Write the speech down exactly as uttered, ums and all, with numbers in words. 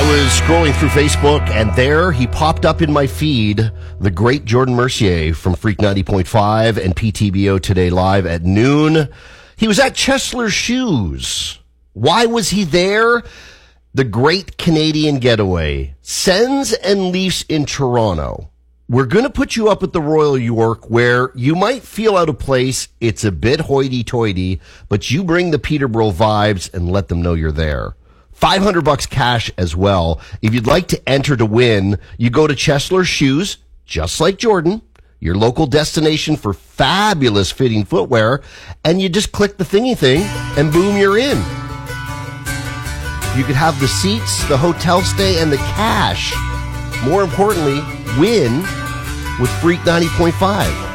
was scrolling through Facebook, and there he popped up in my feed, the great Jordan Mercier from Freak ninety point five and P T B O Today Live at noon. He was at Chesler Shoes. Why was he there? The Great Canadian Getaway. Sens and Leafs in Toronto. We're going to put you up at the Royal York, where you might feel out of place. It's a bit hoity-toity, but you bring the Peterborough vibes and let them know you're there. five hundred bucks cash as well. If you'd like to enter to win, you go to Chesler Shoes, just like Jordan, your local destination for fabulous fitting footwear, and you just click the thingy thing, and boom, you're in. You could have the seats, the hotel stay, and the cash. More importantly, win with Freak ninety point five.